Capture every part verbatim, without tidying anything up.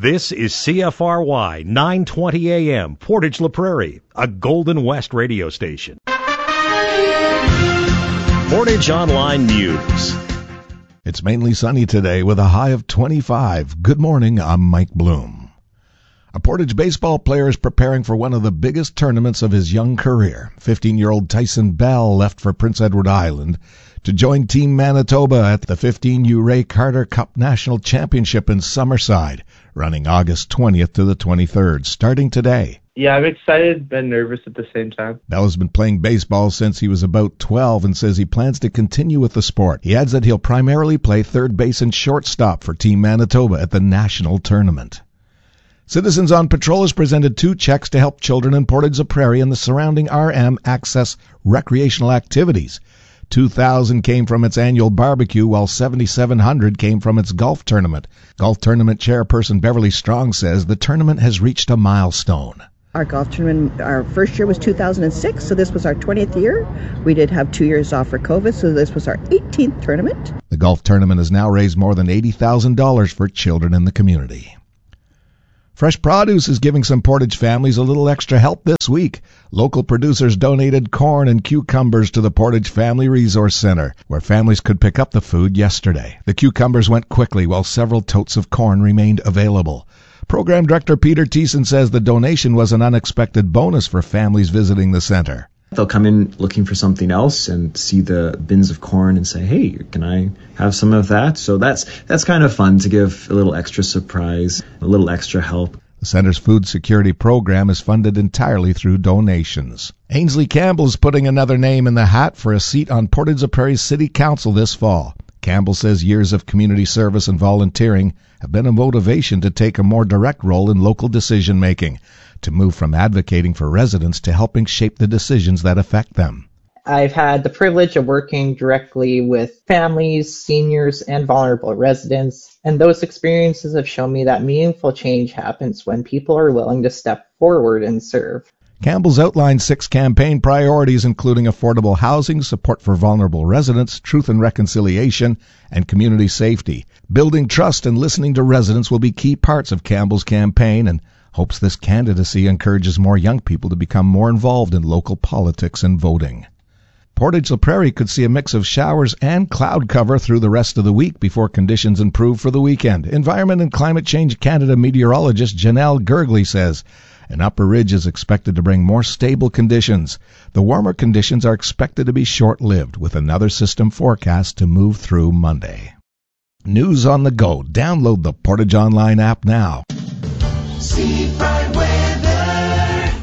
This is C F R Y nine twenty A M, Portage La Prairie, a Golden West radio station. Portage Online News. It's mainly sunny today with a high of twenty-five. Good morning, I'm Mike Bloom. A Portage baseball player is preparing for one of the biggest tournaments of his young career. fifteen-year-old Tyson Bell left for Prince Edward Island to join Team Manitoba at the fifteen U Ray Carter Cup National Championship in Summerside, running August twentieth to the twenty-third, starting today. Yeah, I'm excited but nervous at the same time. Bell has been playing baseball since he was about twelve and says he plans to continue with the sport. He adds that he'll primarily play third base and shortstop for Team Manitoba at the national tournament. Citizens on Patrol has presented two checks to help children in Portage La Prairie and the surrounding R M access recreational activities. two thousand came from its annual barbecue, while seventy-seven hundred came from its golf tournament. Golf tournament chairperson Beverly Strong says the tournament has reached a milestone. Our golf tournament, our first year was two thousand six, so this was our twentieth year. We did have two years off for COVID, so this was our eighteenth tournament. The golf tournament has now raised more than eighty thousand dollars for children in the community. Fresh Produce is giving some Portage families a little extra help this week. Local producers donated corn and cucumbers to the Portage Family Resource Center, where families could pick up the food yesterday. The cucumbers went quickly, while several totes of corn remained available. Program Director Peter Thiessen says the donation was an unexpected bonus for families visiting the center. They'll come in looking for something else and see the bins of corn and say, hey, can I have some of that? So that's that's kind of fun to give a little extra surprise, a little extra help. The center's food security program is funded entirely through donations. Ainsley Campbell is putting another name in the hat for a seat on Portage La Prairie's City Council this fall. Campbell says years of community service and volunteering have been a motivation to take a more direct role in local decision-making, to move from advocating for residents to helping shape the decisions that affect them. I've had the privilege of working directly with families, seniors, and vulnerable residents, and those experiences have shown me that meaningful change happens when people are willing to step forward and serve. Campbell's outlined six campaign priorities, including affordable housing, support for vulnerable residents, truth and reconciliation, and community safety. Building trust and listening to residents will be key parts of Campbell's campaign, and hopes this candidacy encourages more young people to become more involved in local politics and voting. Portage La Prairie could see a mix of showers and cloud cover through the rest of the week before conditions improve for the weekend. Environment and Climate Change Canada meteorologist Janelle Gergley says an upper ridge is expected to bring more stable conditions. The warmer conditions are expected to be short-lived, with another system forecast to move through Monday. News on the go. Download the Portage Online app now. Seafront weather.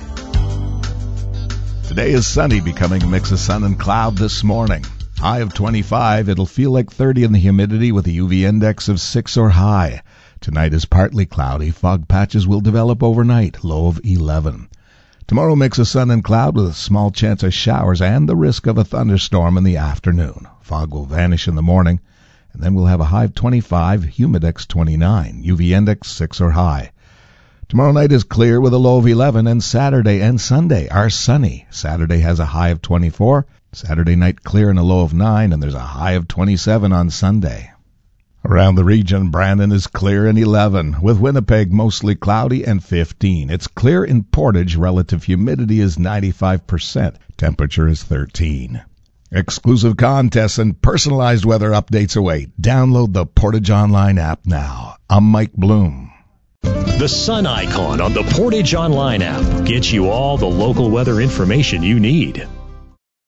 Today is sunny, becoming a mix of sun and cloud this morning. High of twenty-five. It'll feel like thirty in the humidity with a U V index of six or high. Tonight is partly cloudy. Fog patches will develop overnight. Low of eleven. Tomorrow mix of sun and cloud with a small chance of showers and the risk of a thunderstorm in the afternoon. Fog will vanish in the morning, and then we'll have a high of twenty-five, humidex twenty-nine, U V index six or high. Tomorrow night is clear with a low of eleven, and Saturday and Sunday are sunny. Saturday has a high of twenty-four, Saturday night clear and a low of nine, and there's a high of twenty-seven on Sunday. Around the region, Brandon is clear and eleven, with Winnipeg mostly cloudy and fifteen. It's clear in Portage. Relative humidity is ninety-five percent. Temperature is thirteen. Exclusive contests and personalized weather updates await. Download the Portage Online app now. I'm Mike Bloom. The sun icon on the Portage Online app gets you all the local weather information you need.